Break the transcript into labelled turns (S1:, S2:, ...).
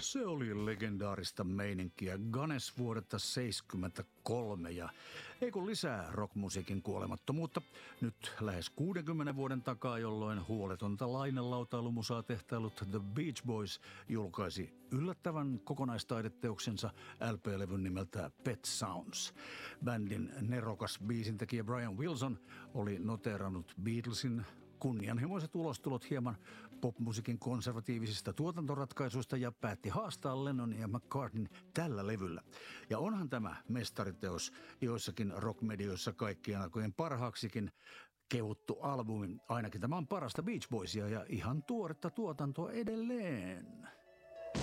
S1: Se oli legendaarista meininkiä Gunness vuodelta 1973 ja ei kun lisää rockmusiikin kuolemattomuutta. Nyt lähes 60 vuoden takaa, jolloin huoletonta lainelautailumusaa tehtailut The Beach Boys julkaisi yllättävän kokonaistaideteoksensa LP-levyn nimeltä Pet Sounds. Bändin nerokas biisintekijä Brian Wilson oli noteerannut Beatlesin kunnianhimoiset ulostulot hieman popmusiikin konservatiivisista tuotantoratkaisuista ja päätti haastaa Lennon ja McCartneyn tällä levyllä. Ja onhan tämä mestariteos joissakin rockmedioissa kaikkien aikojen parhaaksikin kehuttu albumi. Ainakin tämä on parasta Beach Boysia ja ihan tuoretta tuotantoa edelleen.